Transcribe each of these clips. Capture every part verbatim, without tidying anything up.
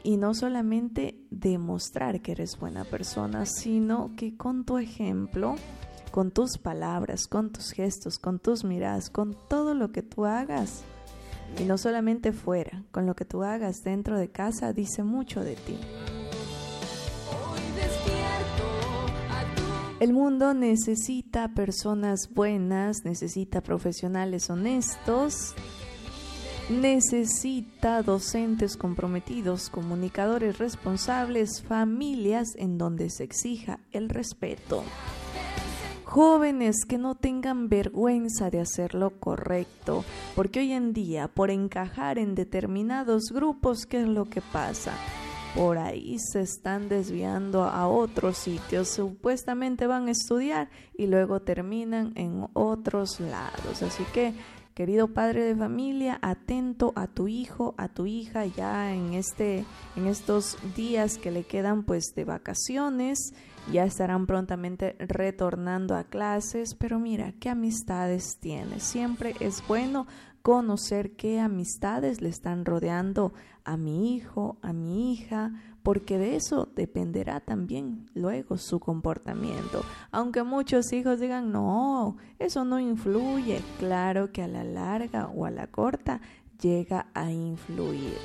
Y no solamente demostrar que eres buena persona, sino que con tu ejemplo, con tus palabras, con tus gestos, con tus miradas, con todo lo que tú hagas, y no solamente fuera, con lo que tú hagas dentro de casa, dice mucho de ti. El mundo necesita personas buenas, necesita profesionales honestos, necesita docentes comprometidos, comunicadores responsables, familias en donde se exija el respeto. Jóvenes que no tengan vergüenza de hacer lo correcto, porque hoy en día, por encajar en determinados grupos, ¿qué es lo que pasa? Por ahí se están desviando a otros sitios, supuestamente van a estudiar y luego terminan en otros lados. Así que, querido padre de familia, atento a tu hijo, a tu hija ya en este, en estos días que le quedan pues de vacaciones. Ya estarán prontamente retornando a clases, pero mira, ¿qué amistades tiene? Siempre es bueno conocer qué amistades le están rodeando a mi hijo, a mi hija, porque de eso dependerá también luego su comportamiento. Aunque muchos hijos digan, no, eso no influye. Claro que a la larga o a la corta llega a influir.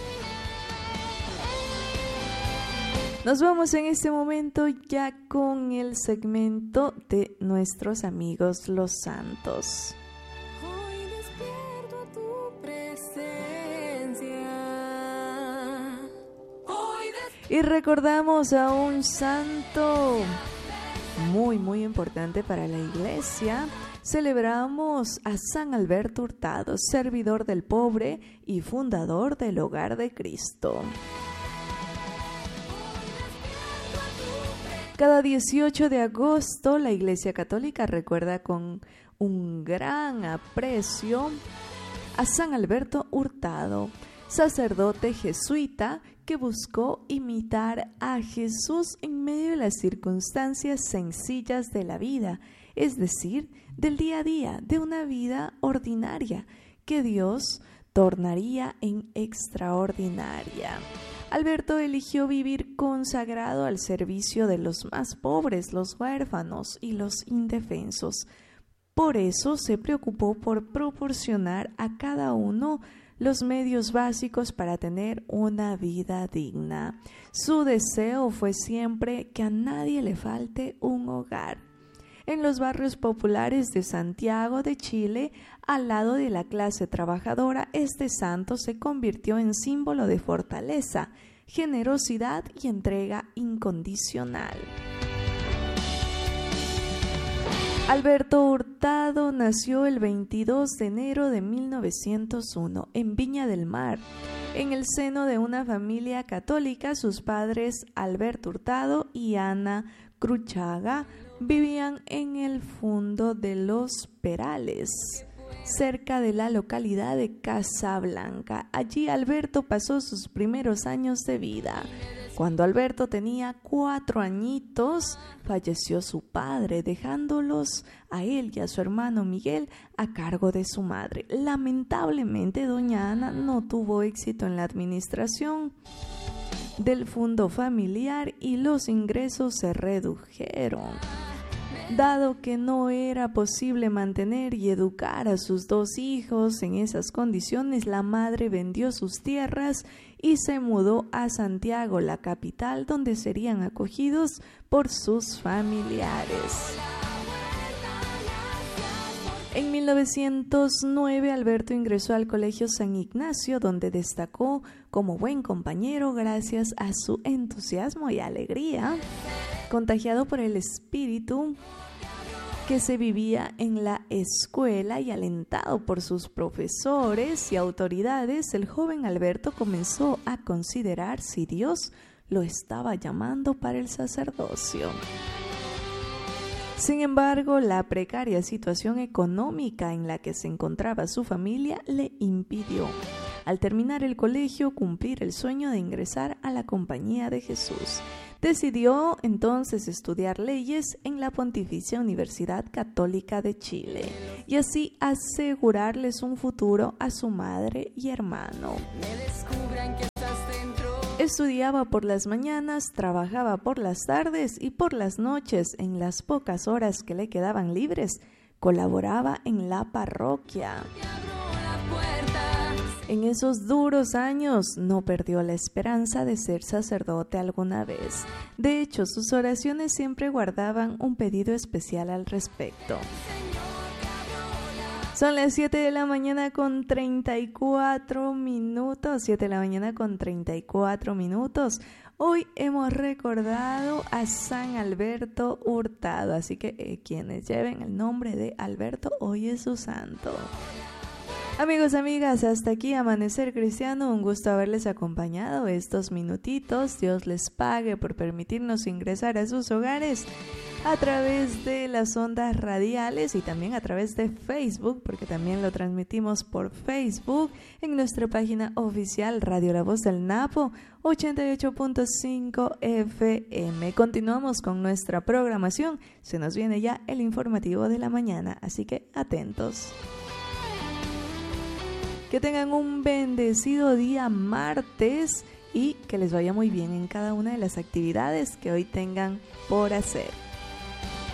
Nos vamos en este momento ya con el segmento de nuestros amigos los santos. Hoy despierto a tu presencia. Hoy des- Y recordamos a un santo muy, muy importante para la iglesia. Celebramos a San Alberto Hurtado, servidor del pobre y fundador del Hogar de Cristo. Cada dieciocho de agosto la Iglesia Católica recuerda con un gran aprecio a San Alberto Hurtado, sacerdote jesuita que buscó imitar a Jesús en medio de las circunstancias sencillas de la vida, es decir, del día a día, de una vida ordinaria que Dios tornaría en extraordinaria. Alberto eligió vivir consagrado al servicio de los más pobres, los huérfanos y los indefensos. Por eso se preocupó por proporcionar a cada uno los medios básicos para tener una vida digna. Su deseo fue siempre que a nadie le falte un hogar. En los barrios populares de Santiago de Chile, al lado de la clase trabajadora, este santo se convirtió en símbolo de fortaleza, generosidad y entrega incondicional. Alberto Hurtado nació el veintidós de enero de mil novecientos uno en Viña del Mar. En el seno de una familia católica, sus padres Alberto Hurtado y Ana Cruchaga vivían en el Fundo de los Perales, cerca de la localidad de Casablanca. Allí Alberto pasó sus primeros años de vida. Cuando Alberto tenía cuatro añitos, falleció su padre, dejándolos a él y a su hermano Miguel a cargo de su madre. Lamentablemente, doña Ana no tuvo éxito en la administración del fondo familiar y los ingresos se redujeron. Dado que no era posible mantener y educar a sus dos hijos en esas condiciones, la madre vendió sus tierras y se mudó a Santiago, la capital, donde serían acogidos por sus familiares. En mil novecientos nueve, Alberto ingresó al Colegio San Ignacio, donde destacó como buen compañero gracias a su entusiasmo y alegría, contagiado por el espíritu que se vivía en la escuela y alentado por sus profesores y autoridades. El joven Alberto comenzó a considerar si Dios lo estaba llamando para el sacerdocio. Sin embargo, la precaria situación económica en la que se encontraba su familia le impidió, al terminar el colegio, cumplir el sueño de ingresar a la Compañía de Jesús. Decidió entonces estudiar leyes en la Pontificia Universidad Católica de Chile y así asegurarles un futuro a su madre y hermano. Estudiaba por las mañanas, trabajaba por las tardes y por las noches, en las pocas horas que le quedaban libres, colaboraba en la parroquia. En esos duros años no perdió la esperanza de ser sacerdote alguna vez. De hecho, sus oraciones siempre guardaban un pedido especial al respecto. Son las siete de la mañana con treinta y cuatro minutos, siete de la mañana con treinta y cuatro minutos. Hoy hemos recordado a San Alberto Hurtado, así que eh, quienes lleven el nombre de Alberto, hoy es su santo. Amigos, amigas, hasta aquí Amanecer Cristiano, un gusto haberles acompañado estos minutitos. Dios les pague por permitirnos ingresar a sus hogares a través de las ondas radiales y también a través de Facebook, porque también lo transmitimos por Facebook en nuestra página oficial Radio La Voz del Napo ochenta y ocho punto cinco F M. Continuamos con nuestra programación, se nos viene ya el informativo de la mañana, así que atentos. Que tengan un bendecido día martes y que les vaya muy bien en cada una de las actividades que hoy tengan por hacer.